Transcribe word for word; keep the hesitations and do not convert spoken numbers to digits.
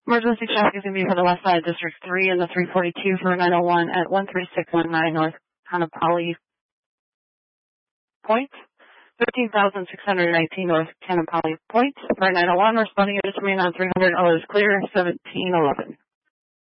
Emergency traffic is going to be for the west side, District three and the three forty-two for nine oh one at one three six one nine North Kanapali Point. fifteen thousand six hundred nineteen North Kanapali Point for nine oh one, responding to remain on three hundred, all is clear, seventeen eleven.